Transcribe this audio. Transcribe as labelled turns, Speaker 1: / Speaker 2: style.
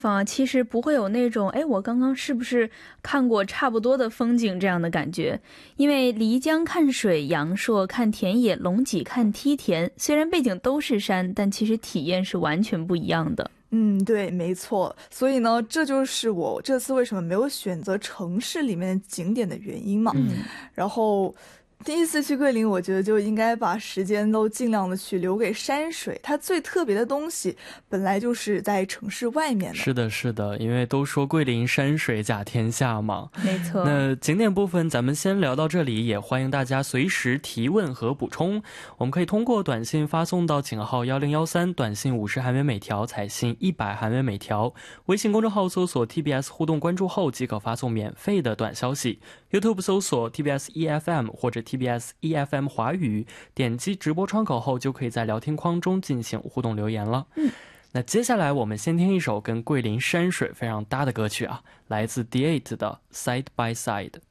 Speaker 1: 其实不会有那种我刚刚是不是看过差不多的风景这样的感觉。因为漓江看水，阳朔看田野，龙脊看梯田，虽然背景都是山，但其实体验是完全不一样的。
Speaker 2: 对，没错。所以呢，这就是我这次为什么没有选择城市里面的景点的原因嘛。然后第一次去桂林，我觉得就应该把时间都尽量的去留给山水，它最特别的东西本来就是在城市外面的。
Speaker 3: 是的，是的，因为都说桂林山水甲天下嘛。
Speaker 1: 没错。
Speaker 3: 那景点部分咱们先聊到这里，也欢迎大家随时提问和补充。我们可以通过短信发送到井号1013，短信50韩元每条，彩信100韩元每条。微信公众号搜索 TBS 互动关注后即可发送免费的短消息。YouTube 搜索 TBS EFM 或者 TBS EFM 华语，点击直播窗口后就可以在聊天框中进行互动留言了。那接下来我们先听一首跟桂林山水非常搭的歌曲啊，来自 The8 的 Side by Side。